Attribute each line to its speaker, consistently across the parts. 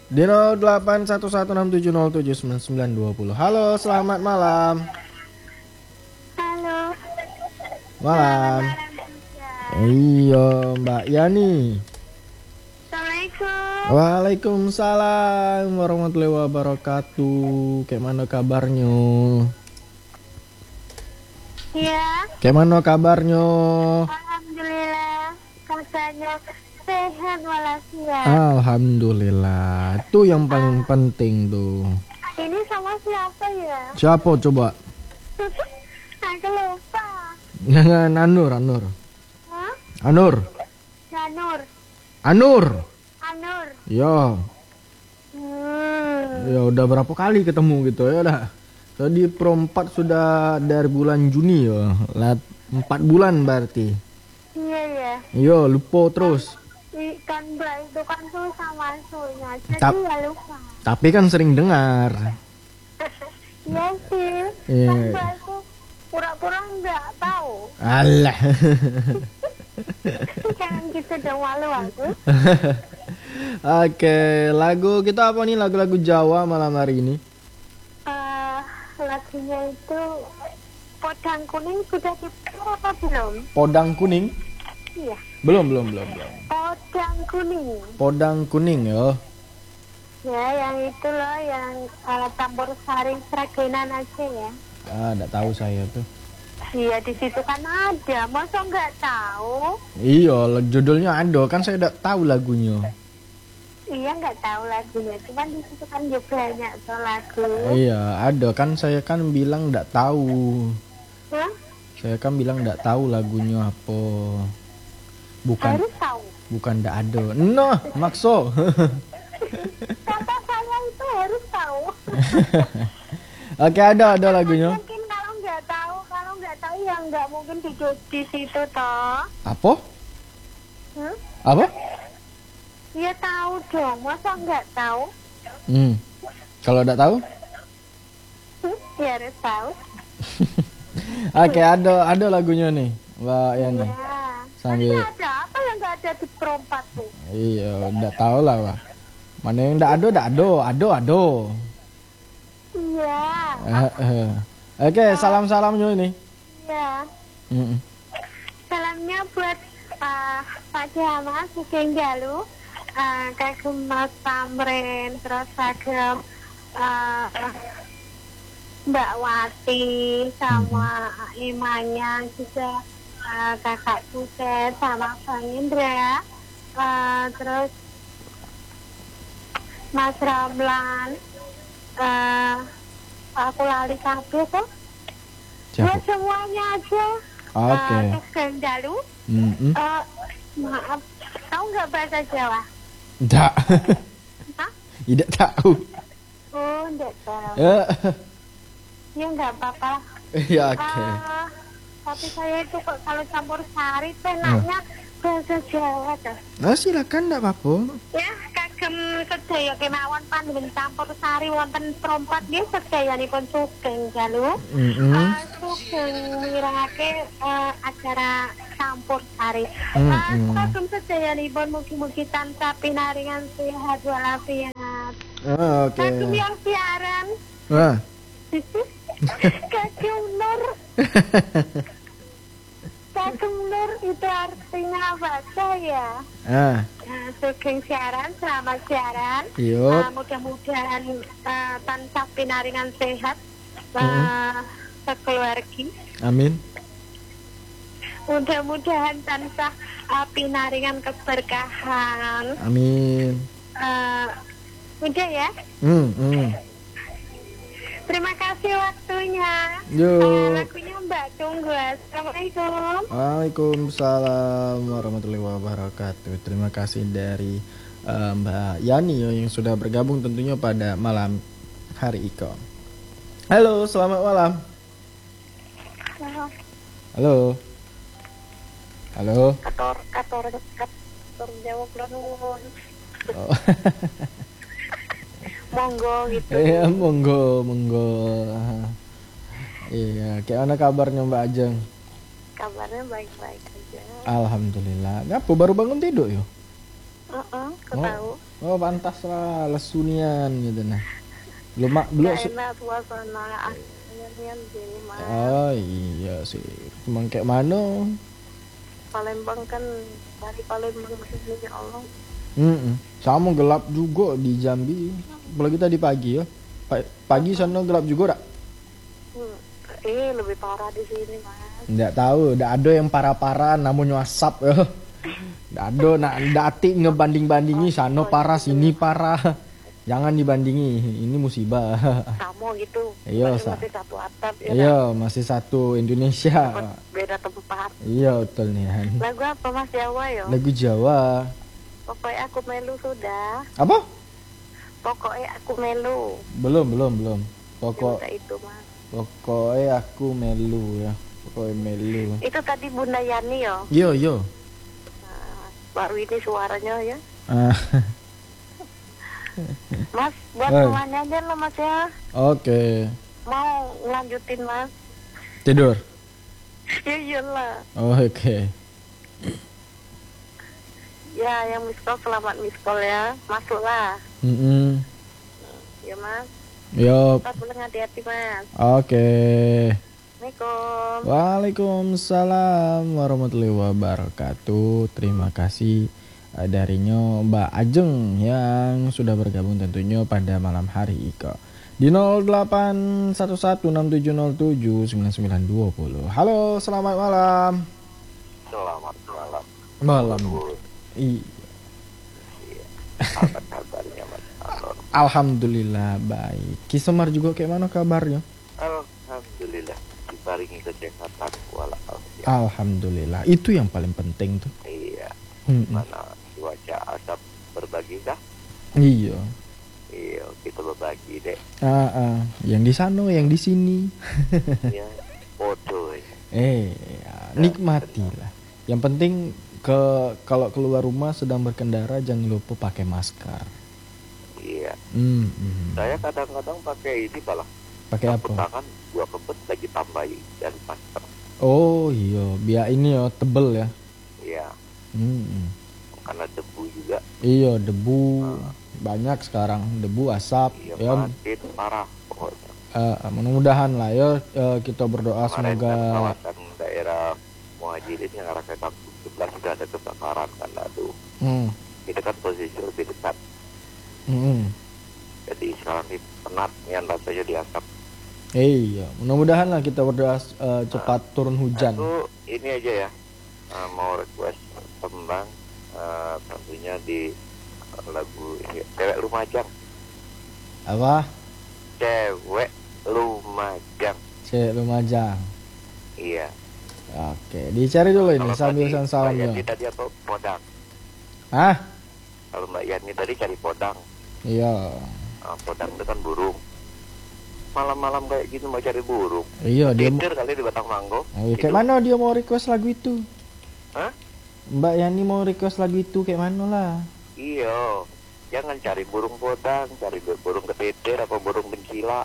Speaker 1: Di 081167079920. Halo, selamat malam.
Speaker 2: Halo, selamat
Speaker 1: Malam.
Speaker 2: malam juga.
Speaker 1: Iya, Mbak Yani.
Speaker 2: Assalamualaikum.
Speaker 1: Waalaikumsalam warahmatullahi wabarakatuh. Kayak mana kabarnya?
Speaker 2: Ya,
Speaker 1: Kayak mana kabarnya?
Speaker 2: alhamdulillah. Kabarnya sehat walafiat.
Speaker 1: Alhamdulillah. Itu yang paling penting tuh.
Speaker 2: Ini sama siapa ya?
Speaker 1: Siapa coba?
Speaker 2: Aku lupa.
Speaker 1: Jangan Anur.
Speaker 2: Hah?
Speaker 1: Anur.
Speaker 2: Janur.
Speaker 1: Anur.
Speaker 2: Anur.
Speaker 1: Ya. Ya udah berapa kali ketemu gitu ya udah. Tadi Pro 4 sudah dari bulan Juni ya. 4 bulan berarti.
Speaker 2: Iya ya.
Speaker 1: Yo, lupa terus.
Speaker 2: Ikan Mbak itu kan susah masuknya. Jadi
Speaker 1: Tap-
Speaker 2: ya lupa.
Speaker 1: Tapi kan sering dengar.
Speaker 2: Iya sih.
Speaker 1: Iya.
Speaker 2: Kan Mbak itu pura-pura nggak tahu.
Speaker 1: Alah.
Speaker 2: Jangan gitu dong, malu aku.
Speaker 1: Oke, lagu kita apa nih? Lagu-lagu Jawa malam hari ini.
Speaker 2: Lagunya itu Podang Kuning sudah diputar apa belum?
Speaker 1: Podang Kuning?
Speaker 2: Iya.
Speaker 1: Belum.
Speaker 2: Podang Kuning.
Speaker 1: Podang Kuning ya.
Speaker 2: Ya, yang itu loh, yang campur sari Sragenan aja ya.
Speaker 1: Enggak tahu saya tuh.
Speaker 2: Iya, di situ kan ada. Masa nggak tahu?
Speaker 1: Iya, judulnya ada kan saya udah tahu lagunya.
Speaker 2: Iya, nggak tahu lagunya. Cuman di situ kan juga banyak tuh lagu.
Speaker 1: Iya, ada kan saya kan bilang enggak tahu.
Speaker 2: Hah?
Speaker 1: Saya kan bilang enggak tahu lagunya apa.
Speaker 2: Harus tahu.
Speaker 1: Bukan enggak ada. Noh, makso.
Speaker 2: Kata saya itu harus tahu.
Speaker 1: Oke, ada lagunya.
Speaker 2: Mungkin kalau nggak tahu ya nggak mungkin di situ toh.
Speaker 1: Apa?
Speaker 2: Hmm?
Speaker 1: Apa?
Speaker 2: Ya tahu dong, masa nggak tahu?
Speaker 1: Kalau enggak tahu?
Speaker 2: Ya harus tahu.
Speaker 1: Oke, ada lagunya nih, Mbak Yani.
Speaker 2: Ya.
Speaker 1: Sambil
Speaker 2: Tapi ada apa yang nggak ada di perompat tuh?
Speaker 1: iya, enggak tahu lah, Pak. Mana yang enggak ada.
Speaker 2: Iya.
Speaker 1: Oke, salam-salamnya ini.
Speaker 2: Iya.
Speaker 1: Mm-mm.
Speaker 2: Salamnya buat Pak Jamal Sugeng Galuh, kagem Mas Tamrin, terus kagem Mbak Wati sama Imanya juga, kakak Butet sama Bang Indra, terus Mas Ramlan, aku lali kabeh tuh. Ya
Speaker 1: Siapa?
Speaker 2: semuanya aja.
Speaker 1: Oke.
Speaker 2: Sugeng Galuh.
Speaker 1: Mm-mm.
Speaker 2: Maaf, tahu nggak bahasa Jawa?
Speaker 1: Enggak.
Speaker 2: Hah?
Speaker 1: Tidak tahu.
Speaker 2: Oh, enggak tahu. Ya nggak apa-apa.
Speaker 1: Iya, oke.
Speaker 2: Tapi saya itu kok kalau campur sari enaknya bahasa Jawa tuh.
Speaker 1: Nah, silakan enggak apa-apa.
Speaker 2: Ya, kagem sedaya kemawon panjenengan campur sari wonten perompat nggih sedayanipun Sugeng Galuh. Sugeng mirengake acara campur sari. Kagem sedayanipun mugi-mugi tansah pinaringan sehat walafiat.
Speaker 1: Oke.
Speaker 2: Kagem yang siaran
Speaker 1: Wah.
Speaker 2: Kagem Nur. Kagem Nur itu artinya apa saya? Sugeng siaran, selamat siaran.
Speaker 1: Yuk.
Speaker 2: Mudah-mudahan tansah pinaringan sehat sekeluarga.
Speaker 1: Amin.
Speaker 2: Mudah-mudahan tansah pinaringan keberkahan.
Speaker 1: Amin.
Speaker 2: Udah ya. Terima kasih waktunya. Lagunya Mbak tunggu. Assalamualaikum.
Speaker 1: Waalaikumsalam warahmatullahi wabarakatuh. Terima kasih dari Mbak Yani yang sudah bergabung tentunya pada malam hari ini. Halo, selamat malam. Halo.
Speaker 2: Kator jawab nuwun.
Speaker 1: Oh.
Speaker 2: Monggo gitu.
Speaker 1: Iya, monggo. Iya, kayak mana kabarnya Mbak Ajeng?
Speaker 2: Kabarnya baik-baik aja.
Speaker 1: Alhamdulillah. Ngapa baru bangun tidur yo?
Speaker 2: Aku
Speaker 1: Oh,
Speaker 2: tahu.
Speaker 1: oh pantas lah lesunian gitu nah. Belum
Speaker 2: Gak enak suasana aslinya di sini mas.
Speaker 1: oh iya sih. Cuman kayak mana?
Speaker 2: Palembang kan dari Palembang ke sini ya Allah.
Speaker 1: Sama gelap juga di Jambi. Apalagi tadi pagi ya. Pagi sana gelap juga tak?
Speaker 2: Hmm. Lebih parah di sini mas.
Speaker 1: Nggak tahu, nggak ada yang parah-parah namun asap ya. Nggak ada, nggak atik ngebanding-bandingi sana parah
Speaker 2: Gitu
Speaker 1: sini
Speaker 2: ya.
Speaker 1: parah. Jangan dibandingi, ini musibah.
Speaker 2: Sama gitu.
Speaker 1: Iya,
Speaker 2: Masih satu atap ya.
Speaker 1: iya masih satu Indonesia.
Speaker 2: Dapat beda tempat.
Speaker 1: Iya betul nih Han.
Speaker 2: Lagu apa mas Jawa yo?
Speaker 1: Lagu Jawa.
Speaker 2: Pokoknya aku melu sudah.
Speaker 1: Apa?
Speaker 2: Pokoknya aku melu.
Speaker 1: Belum.
Speaker 2: Ya udah itu mas.
Speaker 1: Pokoknya aku melu ya. Pokoknya melu.
Speaker 2: Itu tadi Bunda Yani yo.
Speaker 1: Yo.
Speaker 2: Nah, baru ini suaranya ya.
Speaker 1: Ah,
Speaker 2: Mas, buat
Speaker 1: Eh.
Speaker 2: semuanya aja lah mas ya.
Speaker 1: Oke.
Speaker 2: Mau ngelanjutin mas?
Speaker 1: Tidur.
Speaker 2: Ya iyalah.
Speaker 1: Oke.
Speaker 2: Ya yang miss call selamat miss call ya. Masuklah.
Speaker 1: Mm-mm.
Speaker 2: Ya mas.
Speaker 1: Yup.
Speaker 2: Kita pulang hati-hati mas.
Speaker 1: Oke.
Speaker 2: Assalamualaikum.
Speaker 1: Waalaikumsalam warahmatullahi wabarakatuh. Terima kasih darinya Mbak Ajeng yang sudah bergabung tentunya pada malam hari Iko di 081167079920. Halo, selamat malam.
Speaker 3: Selamat malam.
Speaker 1: Malam. Iya.
Speaker 3: Apa kabarnya Mas Alor?
Speaker 1: Alhamdulillah baik. Kisemar juga kayak mana kabarnya?
Speaker 3: Alhamdulillah diparingi kesehatan walafiat.
Speaker 1: Alhamdulillah. Itu yang paling penting tuh.
Speaker 3: Iya.
Speaker 1: Mm-mm.
Speaker 3: Mana cuaca asap berbagi kah?
Speaker 1: Iya.
Speaker 3: Iya, kita berbagi deh.
Speaker 1: Yang di sana, yang di sini.
Speaker 3: Ya, bodoh ya.
Speaker 1: Ya, nikmatilah. Yang penting kalau keluar rumah sedang berkendara jangan lupa pakai masker.
Speaker 3: Iya.
Speaker 1: Mm-mm.
Speaker 3: Saya kadang-kadang pakai ini malah.
Speaker 1: Pakai
Speaker 3: Sapu
Speaker 1: apa?
Speaker 3: tangan 2 kebet lagi tambahin dari masker.
Speaker 1: Oh iya, biar ini ya tebel ya.
Speaker 3: Iya,
Speaker 1: Mm-mm.
Speaker 3: karena debu juga.
Speaker 1: Iya, debu banyak sekarang, debu, asap.
Speaker 3: Iya,
Speaker 1: Ya,
Speaker 3: makin parah pokoknya.
Speaker 1: mudah-mudahan lah ya, kita berdoa
Speaker 3: Kemarin
Speaker 1: semoga.
Speaker 3: kan kawasan daerah Muhajirin yang arah ke kampung sebelah sudah ada kebakaran kan, aduh.
Speaker 1: Mm,
Speaker 3: Itu kan posisi lebih dekat.
Speaker 1: mm-mm.
Speaker 3: Jadi sekarang ini penat yang rasanya di asap.
Speaker 1: Iya, mudah-mudahan lah kita berdoa cepat turun hujan.
Speaker 3: Aku ini aja ya, mau request tembang tentunya di lagu ini, Cewek Lumajang.
Speaker 1: Apa?
Speaker 3: Cewek Lumajang.
Speaker 1: Cek Lumajang.
Speaker 3: Iya.
Speaker 1: Oke, dicari dulu ini
Speaker 3: Kalau
Speaker 1: sambil
Speaker 3: tadi Mbak
Speaker 1: salamnya.
Speaker 3: Yani tadi apa? Podang.
Speaker 1: Hah?
Speaker 3: Kalau Mbak Yani tadi cari podang.
Speaker 1: Iya.
Speaker 3: Podang itu kan burung. Malam-malam kayak gitu mau cari burung.
Speaker 1: Iya, dia
Speaker 3: Tidur kali di batang manggo.
Speaker 1: iya, kayak mana dia mau request lagu itu?
Speaker 3: Hah?
Speaker 1: Mbak Yani mau request lagu itu kayak mana lah?
Speaker 3: Iya. Jangan cari burung podang, cari burung keteter apa burung bencila.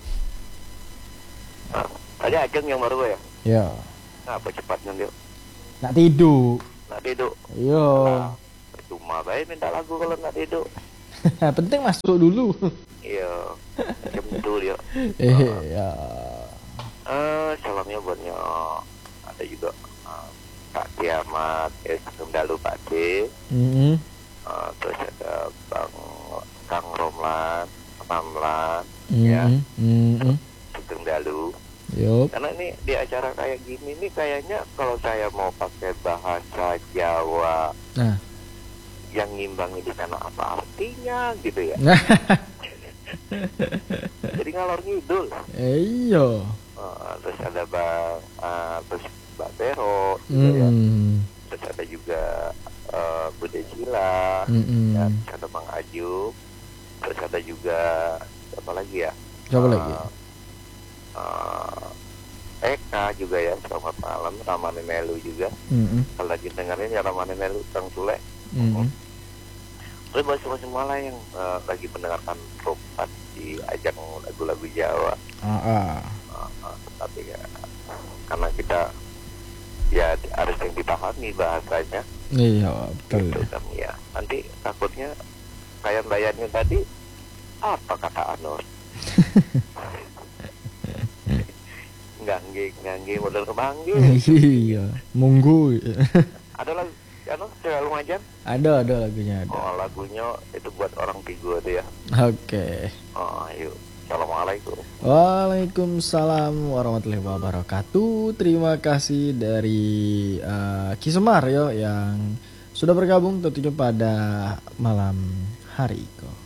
Speaker 3: Tadi Ajeng yang baru ya?
Speaker 1: Iya.
Speaker 3: Nah, apa cepatnya dia?
Speaker 1: Nak tidur.
Speaker 3: Nak tidur.
Speaker 1: Iya.
Speaker 3: Nah, percuma baik minta lagu kalau nak tidur.
Speaker 1: Penting masuk dulu.
Speaker 3: Iya. Jam itu dia.
Speaker 1: Iya.
Speaker 3: Salamnya buatnya ada juga Kak Kiamat, Sungdalu Pak D.
Speaker 1: Mm-mm.
Speaker 3: Terus ada Kang Romlan, Ramlan, ya,
Speaker 1: Mm-mm.
Speaker 3: Sugeng Dalu.
Speaker 1: Yup.
Speaker 3: Karena ini di acara kayak gini nih kayaknya kalau saya mau pakai bahasa Jawa
Speaker 1: Nah.
Speaker 3: yang ngimbangi di sana apa artinya gitu ya. Jadi ngalor ngidul.
Speaker 1: Iya.
Speaker 3: Terus ada terus Mbak Vero gitu ya. Terus ada juga Bude Sila, ya, terus ada Mang Ajub, terus ada juga apa lagi ya?
Speaker 1: Siapa lagi?
Speaker 3: Eka juga ya, selamat malam. Ramane Melu juga. Kalau lagi dengerin ya Ramane Melu, Kang Sule. Terus buat semua lah yang lagi mendengarkan Rompat di ajang lagu-lagu Jawa. Tapi ya, karena kita ya harus yang dipahami bahasanya.
Speaker 1: Iya, betul.
Speaker 3: Gitu kan ya. Nanti takutnya kayak bayarnya tadi apa kata Anur? Ngangge model kemanggil.
Speaker 1: Iya, munggu.
Speaker 3: Ada lagi Cewek Lumajang?
Speaker 1: Ada lagunya ada.
Speaker 3: Oh, lagunya itu buat orang Tigo tuh ya.
Speaker 1: Oke.
Speaker 3: Oh, yuk. Assalamualaikum.
Speaker 1: Waalaikumsalam warahmatullahi wabarakatuh. Terima kasih dari Kisemar yo yang sudah bergabung tentunya pada malam hari ini.